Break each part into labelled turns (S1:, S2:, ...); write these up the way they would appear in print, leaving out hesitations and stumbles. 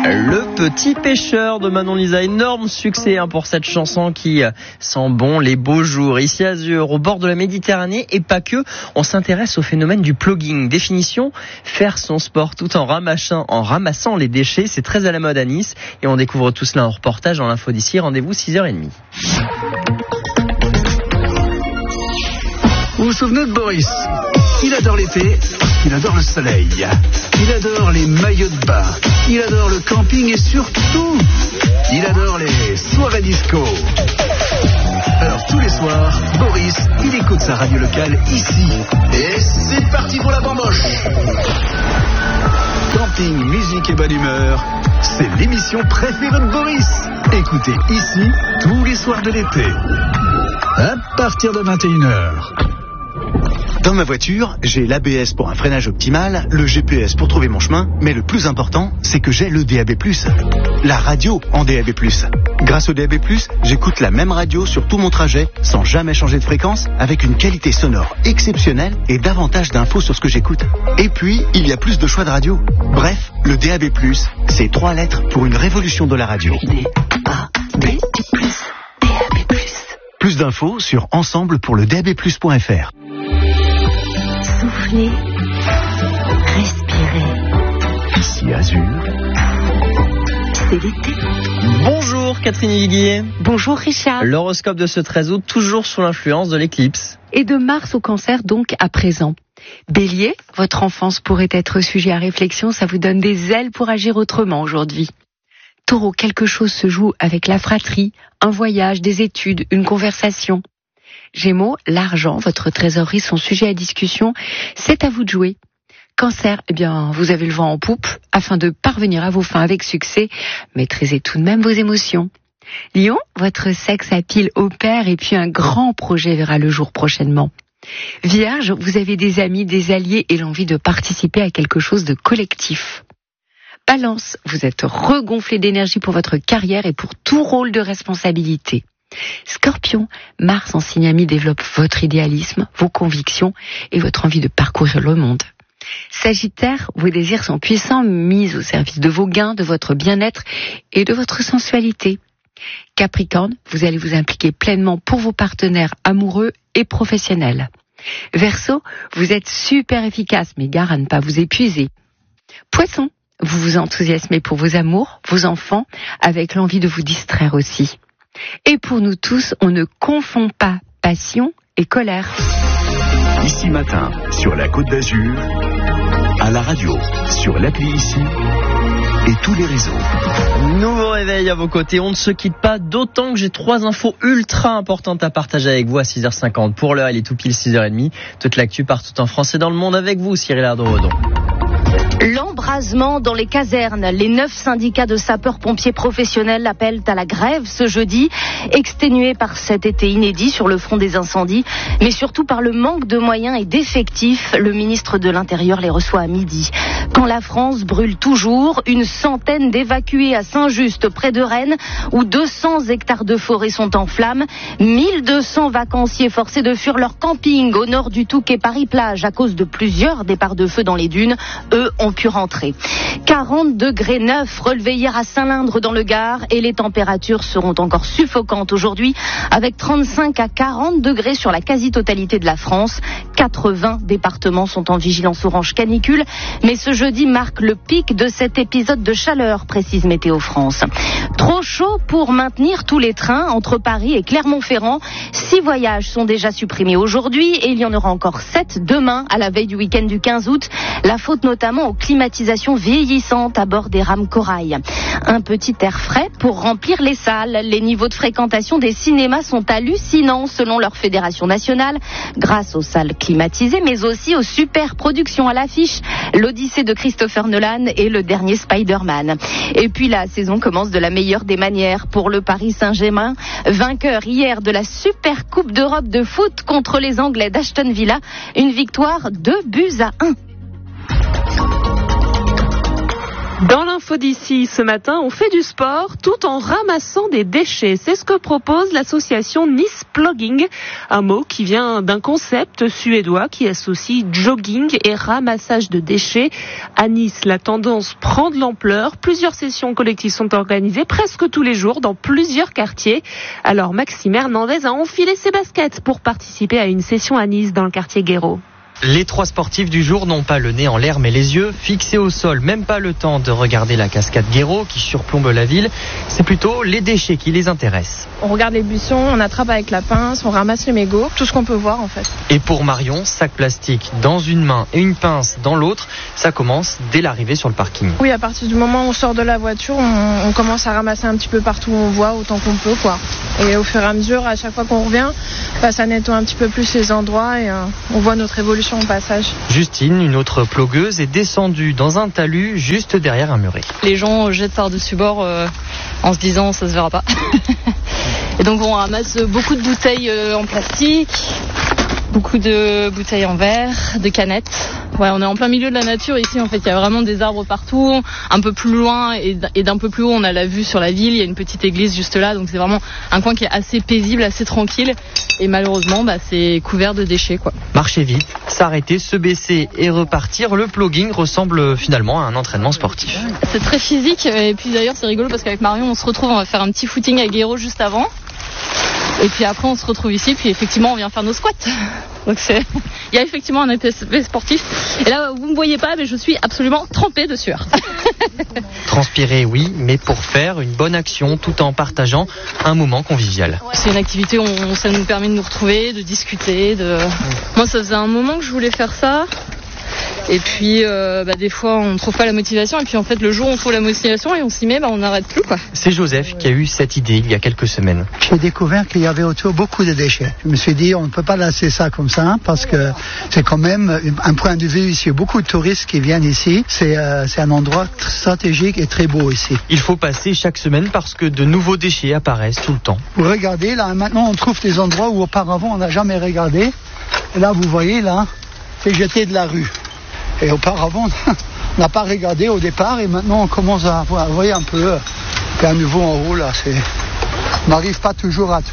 S1: Le petit pêcheur de Manon Lisa, énorme succès pour cette chanson qui sent bon les beaux jours. Ici à Azur, au bord de la Méditerranée et pas que, on s'intéresse au phénomène du plugging. Définition, faire son sport tout en ramassant les déchets, c'est très à la mode à Nice et on découvre tout cela en reportage dans l'info d'ici. Rendez-vous 6h30.
S2: Vous vous souvenez de Boris ? Il adore l'été, il adore le soleil, il adore les maillots de bain, il adore le camping et surtout, il adore les soirées disco. Alors tous les soirs, Boris, il écoute sa radio locale ici. Et c'est parti pour la bamboche. Camping, musique et bonne humeur, c'est l'émission préférée de Boris. Écoutez ici tous les soirs de l'été, à partir de 21h.
S3: Dans ma voiture, j'ai l'ABS pour un freinage optimal, le GPS pour trouver mon chemin, mais le plus important, c'est que j'ai le DAB+, la radio en DAB+. Grâce au DAB+, j'écoute la même radio sur tout mon trajet, sans jamais changer de fréquence, avec une qualité sonore exceptionnelle et davantage d'infos sur ce que j'écoute. Et puis, il y a plus de choix de radio. Bref, le DAB+, c'est 3 lettres pour une révolution de la radio.
S4: DAB+.
S3: Plus d'infos sur ensemblepourledabplus.fr.
S4: Soufflez, respirez.
S3: Ici Azur,
S4: c'est l'été.
S1: Bonjour Catherine Viguier.
S4: Bonjour Richard.
S1: L'horoscope de ce 13 août, toujours sous l'influence de l'éclipse.
S4: Et de Mars au Cancer donc à présent. Bélier, votre enfance pourrait être sujet à réflexion, ça vous donne des ailes pour agir autrement aujourd'hui. Taureau, quelque chose se joue avec la fratrie, un voyage, des études, une conversation. Gémeaux, l'argent, votre trésorerie sont sujets à discussion, c'est à vous de jouer. Cancer, vous avez le vent en poupe, afin de parvenir à vos fins avec succès, maîtrisez tout de même vos émotions. Lion, votre sexe à pile opère et puis un grand projet verra le jour prochainement. Vierge, vous avez des amis, des alliés et l'envie de participer à quelque chose de collectif. Balance, vous êtes regonflé d'énergie pour votre carrière et pour tout rôle de responsabilité. Scorpion, Mars en signe ami développe votre idéalisme, vos convictions et votre envie de parcourir le monde. Sagittaire, vos désirs sont puissants, mis au service de vos gains, de votre bien-être et de votre sensualité. Capricorne, vous allez vous impliquer pleinement pour vos partenaires amoureux et professionnels. Verseau, vous êtes super efficace, mais gare à ne pas vous épuiser. Poisson, vous vous enthousiasmez pour vos amours, vos enfants, avec l'envie de vous distraire aussi. Et pour nous tous, on ne confond pas passion et colère.
S2: Ici matin, sur la Côte d'Azur, à la radio, sur l'appli ici et tous les réseaux.
S1: Nouveau réveil à vos côtés, on ne se quitte pas, d'autant que j'ai 3 infos ultra importantes à partager avec vous à 6h50. Pour l'heure, il est tout pile 6h30. Toute l'actu partout en France et dans le monde avec vous, Cyril Ardon-Redon.
S5: L'embrasement dans les casernes. Les 9 syndicats de sapeurs-pompiers professionnels appellent à la grève ce jeudi, exténués par cet été inédit sur le front des incendies, mais surtout par le manque de moyens et d'effectifs. Le ministre de l'Intérieur les reçoit à midi. Quand la France brûle toujours, une centaine d'évacués à Saint-Just, près de Rennes, où 200 hectares de forêt sont en flammes. 1200 vacanciers forcés de fuir leur camping au nord du Touquet Paris-Plage à cause de plusieurs départs de feu dans les dunes. Eux ont pu rentrer. 40 degrés 9 relevés hier à Saint-Lindre dans le Gard et les températures seront encore suffocantes aujourd'hui avec 35 à 40 degrés sur la quasi-totalité de la France. 80 départements sont en vigilance orange canicule, mais ce jeudi marque le pic de cet épisode de chaleur, précise Météo France. Trop chaud pour maintenir tous les trains entre Paris et Clermont-Ferrand. 6 voyages sont déjà supprimés aujourd'hui et il y en aura encore 7 demain à la veille du week-end du 15 août. La faute notamment aux climatisations vieillissantes à bord des rames Corail. Un petit air frais pour remplir les salles. Les niveaux de fréquentation des cinémas sont hallucinants selon leur fédération nationale, grâce aux salles climatisées, mais aussi aux super productions à l'affiche. L'Odyssée de Christopher Nolan et le dernier Spider-Man. Et puis la saison commence de la meilleure des manières pour le Paris Saint-Germain, vainqueur hier de la Super Coupe d'Europe de foot contre les Anglais d'Aston Villa. Une victoire 2-1.
S6: Dans l'info d'ici ce matin, on fait du sport tout en ramassant des déchets. C'est ce que propose l'association Nice Plogging, un mot qui vient d'un concept suédois qui associe jogging et ramassage de déchets. À Nice, la tendance prend de l'ampleur. Plusieurs sessions collectives sont organisées presque tous les jours dans plusieurs quartiers. Alors Maxime Hernandez a enfilé ses baskets pour participer à une session à Nice dans le quartier Guéraud.
S1: Les 3 sportifs du jour n'ont pas le nez en l'air mais les yeux fixés au sol. Même pas le temps de regarder la cascade Guéraud qui surplombe la ville. C'est plutôt les déchets qui les intéressent.
S7: On regarde les buissons, on attrape avec la pince, on ramasse les mégots, tout ce qu'on peut voir en fait.
S1: Et pour Marion, sac plastique dans une main et une pince dans l'autre, ça commence dès l'arrivée sur le parking.
S7: Oui, à partir du moment où on sort de la voiture, on commence à ramasser un petit peu partout où on voit, autant qu'on peut, quoi. Et au fur et à mesure, à chaque fois qu'on revient, ça nettoie un petit peu plus les endroits et on voit notre évolution au passage.
S1: Justine, une autre plogueuse, est descendue dans un talus juste derrière un muret.
S8: Les gens jettent par-dessus bord en se disant ça se verra pas. Et donc on ramasse beaucoup de bouteilles en plastique, beaucoup de bouteilles en verre, de canettes. Ouais, on est en plein milieu de la nature ici, en fait, il y a vraiment des arbres partout. Un peu plus loin et d'un peu plus haut, on a la vue sur la ville, il y a une petite église juste là, donc c'est vraiment un coin qui est assez paisible, assez tranquille. Et malheureusement, c'est couvert de déchets, quoi.
S1: Marcher vite, s'arrêter, se baisser et repartir, le plogging ressemble finalement à un entraînement sportif.
S8: C'est très physique, et puis d'ailleurs c'est rigolo parce qu'avec Marion, on se retrouve, on va faire un petit footing à Guéraud juste avant. Et puis après on se retrouve ici, puis effectivement on vient faire nos squats. Donc il y a effectivement un effet sportif. Et là vous me voyez pas, mais je suis absolument trempée de sueur.
S1: Transpirer oui, mais pour faire une bonne action tout en partageant un moment convivial.
S8: C'est une activité où ça nous permet de nous retrouver, de discuter. Moi ça faisait un moment que je voulais faire ça. Et puis des fois on ne trouve pas la motivation et puis en fait le jour où on trouve la motivation et on s'y met, on n'arrête plus, quoi.
S1: C'est Joseph qui a eu cette idée il y a quelques semaines.
S9: J'ai découvert qu'il y avait autour beaucoup de déchets. Je me suis dit on ne peut pas laisser ça comme ça parce que c'est quand même un point de vue ici. Beaucoup de touristes qui viennent ici. C'est un endroit stratégique et très beau ici.
S1: Il faut passer chaque semaine parce que de nouveaux déchets apparaissent tout le temps.
S9: Vous regardez là, maintenant on trouve des endroits où auparavant on n'a jamais regardé. Et là vous voyez là, c'est jeté de la rue. Et auparavant, on n'a pas regardé au départ et maintenant on commence à voir un peu à nouveau en haut là. On n'arrive pas toujours à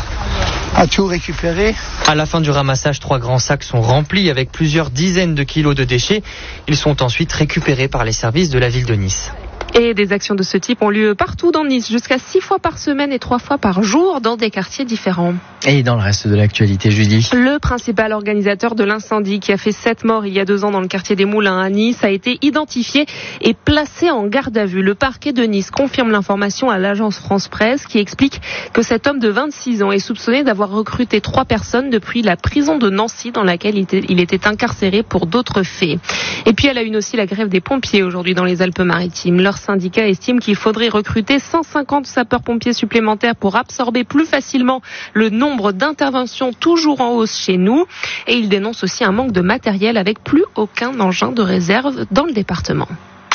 S9: tout récupérer.
S1: À la fin du ramassage, 3 grands sacs sont remplis avec plusieurs dizaines de kilos de déchets. Ils sont ensuite récupérés par les services de la ville de Nice.
S6: Et des actions de ce type ont lieu partout dans Nice, jusqu'à 6 fois par semaine et 3 fois par jour dans des quartiers différents.
S1: Et dans le reste de l'actualité, Julie.
S6: Le principal organisateur de l'incendie qui a fait 7 morts il y a 2 ans dans le quartier des Moulins à Nice a été identifié et placé en garde à vue. Le parquet de Nice confirme l'information à l'agence France Presse qui explique que cet homme de 26 ans est soupçonné d'avoir recruté 3 personnes depuis la prison de Nancy dans laquelle il était incarcéré pour d'autres faits. Et puis elle a eu aussi la grève des pompiers aujourd'hui dans les Alpes-Maritimes. Leur syndicat estime qu'il faudrait recruter 150 sapeurs-pompiers supplémentaires pour absorber plus facilement le nombre d'interventions toujours en hausse chez nous. Et il dénonce aussi un manque de matériel avec plus aucun engin de réserve dans le département.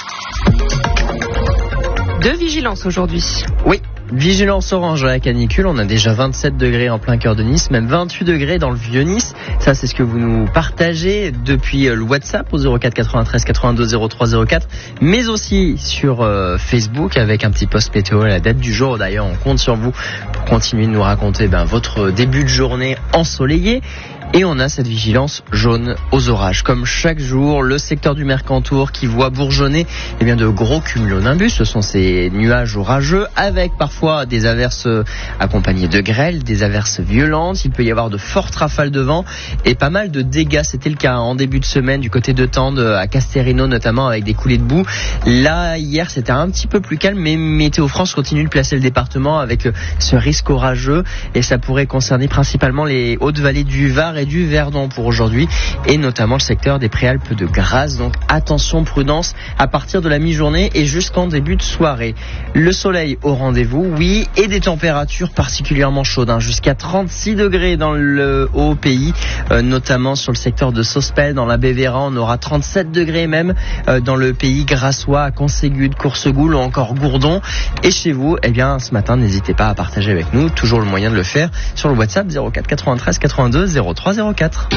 S6: De vigilance aujourd'hui.
S1: Oui. Vigilance orange à la canicule, on a déjà 27 degrés en plein cœur de Nice, même 28 degrés dans le vieux Nice. Ça, c'est ce que vous nous partagez depuis le WhatsApp au 04 93 82 03 04, mais aussi sur Facebook avec un petit post météo à la date du jour. D'ailleurs, on compte sur vous pour continuer de nous raconter votre début de journée ensoleillé. Et on a cette vigilance jaune aux orages. Comme chaque jour, le secteur du Mercantour qui voit bourgeonner de gros cumulonimbus. Ce sont ces nuages orageux avec parfois des averses accompagnées de grêle, des averses violentes. Il peut y avoir de fortes rafales de vent et pas mal de dégâts. C'était le cas en début de semaine du côté de Tende, à Casterino notamment, avec des coulées de boue. Là, hier, c'était un petit peu plus calme, mais Météo France continue de placer le département avec ce risque orageux. Et ça pourrait concerner principalement les hautes vallées du Var et du Verdon pour aujourd'hui, et notamment le secteur des Préalpes de Grasse. Donc attention, prudence à partir de la mi-journée et jusqu'en début de soirée. Le soleil au rendez-vous, oui, et des températures particulièrement chaudes, jusqu'à 36 degrés dans le haut pays, notamment sur le secteur de Sospel, dans la Bévéra, on aura 37 degrés même dans le pays grassois, à Conségude, Coursegoule ou encore Gourdon. Et chez vous, ce matin, n'hésitez pas à partager avec nous, toujours le moyen de le faire sur le WhatsApp 04 93 82 03 04.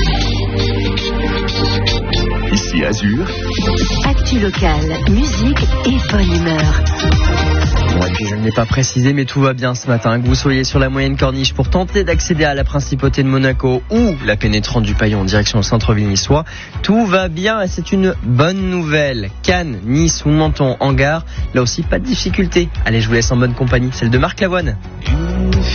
S2: Ici Azur.
S5: Actu locale, musique et
S1: Elle n'est pas précisée, mais tout va bien ce matin. Que vous soyez sur la moyenne corniche pour tenter d'accéder à la principauté de Monaco ou la pénétrante du Paillon en direction au centre-ville niçois, tout va bien et c'est une bonne nouvelle. Cannes, Nice ou Menton en gare, là aussi pas de difficulté. Allez, je vous laisse en bonne compagnie, celle de Marc Lavoine.